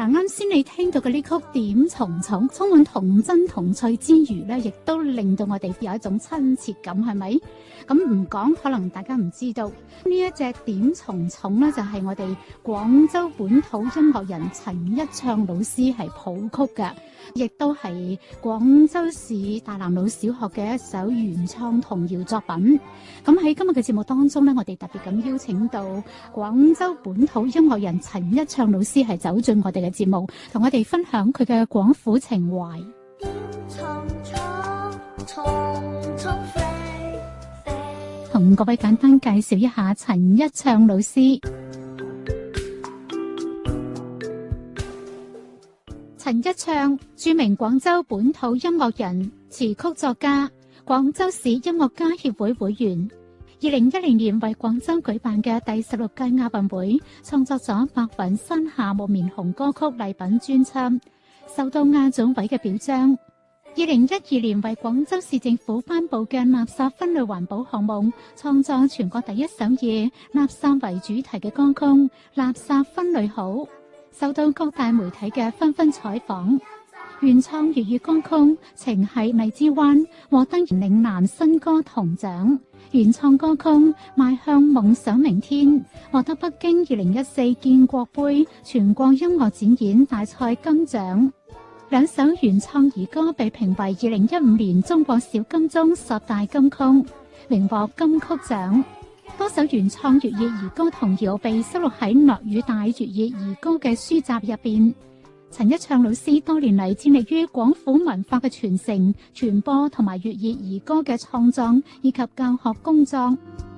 啱先你聽到嘅呢曲點蟲蟲，充滿童真童趣之餘呢，亦都令到我哋有一種親切感，係咪？咁唔講，可能大家唔知道呢一隻點蟲蟲呢，就係我哋廣州本土音樂人陳一暢老師係譜曲嘅，亦都係廣州市大南路小學嘅一首原創童謠作品。咁喺今日嘅節目當中呢，我哋特別咁邀請到廣州本土音樂人陳一暢老師係走進我哋嘅節目，同我哋分享佢嘅廣府情懷。同各位簡單介紹一下陳一暢老師。陳一暢，著名廣州本土音樂人、詞曲作家，廣州市音樂家協會會員。2010年為廣州舉辦嘅第16屆亞運會，創作咗《白雲山下木棉紅》歌曲禮品專輯，受到亞組委嘅表彰。2012年為廣州市政府頒布嘅垃圾分類環保項目，創作全國第一首以垃圾為主題嘅歌曲《垃圾分類好》，受到各大媒體嘅紛紛採訪。原創粵語歌曲《情繫荔枝灣》獲得嶺南新歌銅獎，原創歌曲《邁向夢想明天》獲得北京2014建國杯全國音樂展演大賽金獎。兩首原創兒歌被評為2015年中國小金鐘10大金曲，榮獲金曲獎。多首原創粵語兒歌童謠被收錄喺諾語大粵語兒歌嘅書集入邊。陳一暢老師多年嚟致力於廣府文化嘅傳承、傳播同埋粵語兒歌嘅創作以及教學工作。